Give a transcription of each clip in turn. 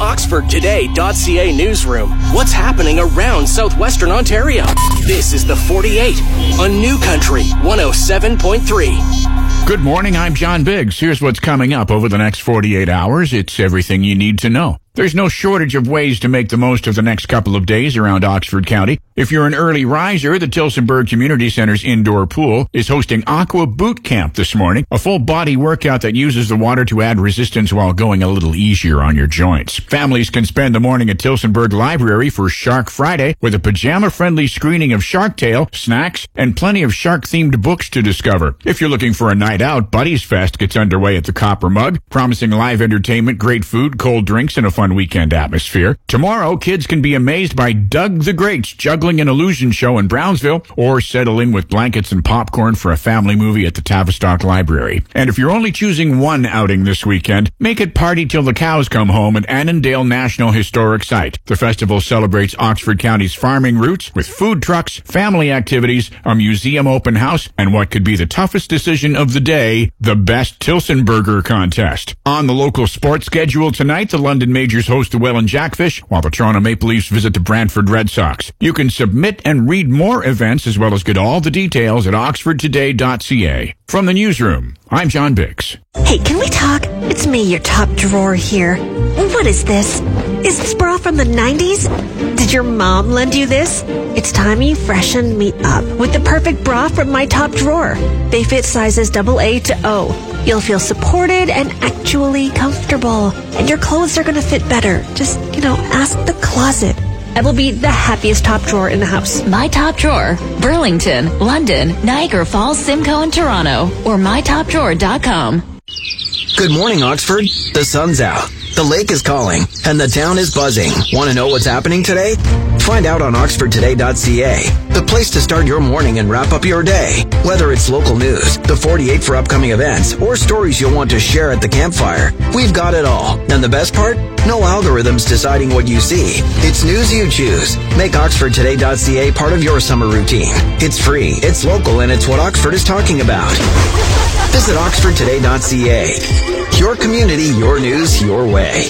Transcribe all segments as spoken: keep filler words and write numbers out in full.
Oxford Today dot C A newsroom. What's happening around southwestern Ontario? This is the forty-eight on New Country one oh seven point three. Good morning, I'm John Biggs. Here's what's coming up over the next forty-eight hours. It's everything you need to know. There's no shortage of ways to make the most of the next couple of days around Oxford County. If you're an early riser, the Tillsonburg Community Center's indoor pool is hosting Aqua Boot Camp this morning, a full-body workout that uses the water to add resistance while going a little easier on your joints. Families can spend the morning at Tillsonburg Library for Shark Friday with a pajama-friendly screening of Shark Tale, snacks, and plenty of shark-themed books to discover. If you're looking for a night out, Buddies Fest gets underway at the Copper Mug, promising live entertainment, great food, cold drinks, and a fun weekend atmosphere. Tomorrow, kids can be amazed by Doug the Great's Juggling and Illusion show in Brownsville, or settle in with blankets and popcorn for a family movie at the Tavistock Library. And if you're only choosing one outing this weekend, make it party till the cows come home at Annandale National Historic Site. The festival celebrates Oxford County's farming roots with food trucks, family activities, a museum open house, and what could be the toughest decision of the day, the Best Tillsonburger contest. On the local sports schedule tonight, the London Majors host the Welland Jackfish, while the Toronto Maple Leafs visit the Brantford Red Sox. You can submit and read more events as well as get all the details at Oxford Today dot C A. From the newsroom, I'm John Biggs. Hey, can we talk? It's me, your top drawer here. What is this? Is this bra from the nineties? Did your mom lend you this? It's time you freshen me up with the perfect bra from my top drawer. They fit sizes double A to O. You'll feel supported and actually comfortable. And your clothes are going to fit better. Just, you know, ask the closet. I will be the happiest top drawer in the house. My Top Drawer, Burlington, London, Niagara Falls, Simcoe, and Toronto, or my top drawer dot com. Good morning, Oxford. The sun's out, the lake is calling, and the town is buzzing. Want to know what's happening today? Find out on Oxford Today dot C A, the place to start your morning and wrap up your day. Whether it's local news, the forty-eight for upcoming events, or stories you'll want to share at the campfire, we've got it all. And the best part? No algorithms deciding what you see. It's news you choose. Make Oxford Today dot C A part of your summer routine. It's free, it's local, and it's what Oxford is talking about. Visit Oxford Today dot C A. Your community, your news, your way.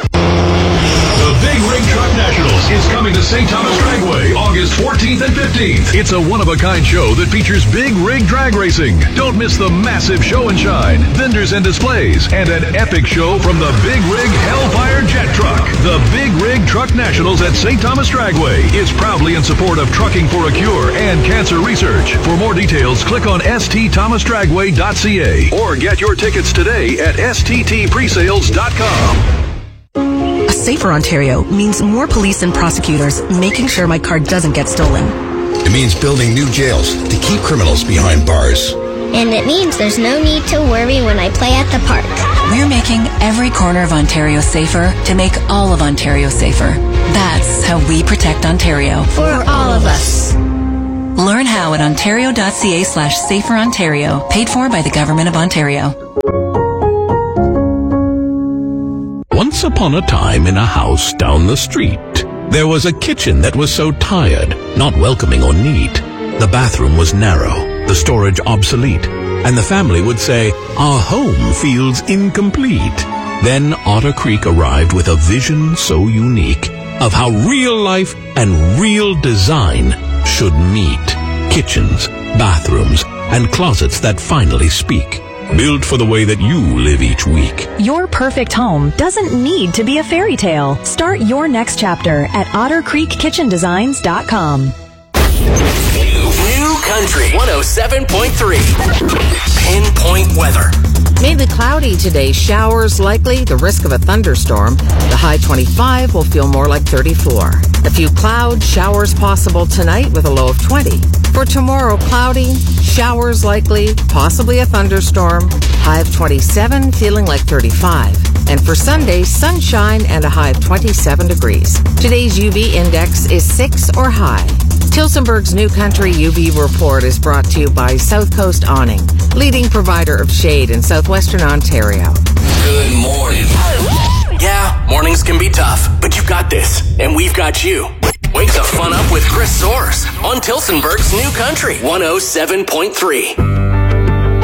The Big Rig Truck Nationals is coming to Saint Thomas Dragway August fourteenth and fifteenth. It's a one-of-a-kind show that features big rig drag racing. Don't miss the massive show and shine, vendors and displays, and an epic show from the Big Rig Hellfire Jet Truck. The Big Rig Truck Nationals at Saint Thomas Dragway is proudly in support of Trucking for a Cure and cancer research. For more details, click on S T thomas dragway dot C A or get your tickets today at S T T presales dot com. A safer Ontario means more police and prosecutors making sure my car doesn't get stolen. It means building new jails to keep criminals behind bars. And it means there's no need to worry when I play at the park. We're making every corner of Ontario safer to make all of Ontario safer. That's how we protect Ontario. For all of us. Learn how at ontario dot C A slash safer Ontario. Paid for by the Government of Ontario. Once upon a time in a house down the street, there was a kitchen that was so tired, not welcoming or neat. The bathroom was narrow, the storage obsolete, and the family would say, "Our home feels incomplete." Then Otter Creek arrived with a vision so unique of how real life and real design should meet. Kitchens, bathrooms, and closets that finally speak. Built for the way that you live each week. Your perfect home doesn't need to be a fairy tale. Start your next chapter at otter creek kitchen designs dot com. New Country one oh seven point three. Pinpoint weather. Mainly cloudy today. Showers likely. The risk of a thunderstorm. The high twenty-five will feel more like thirty-four. A few clouds, showers possible tonight with a low of twenty. For tomorrow, cloudy, showers likely, possibly a thunderstorm. High of twenty-seven, feeling like thirty-five. And for Sunday, sunshine and a high of twenty-seven degrees. Today's U V index is six or high. Tillsonburg's New Country U V report is brought to you by South Coast Awning, leading provider of shade in southwestern Ontario. Good morning. Yeah, mornings can be tough, but you got this, and we've got you. Wake the fun up with Chris Soares on Tillsonburg's New Country one oh seven point three.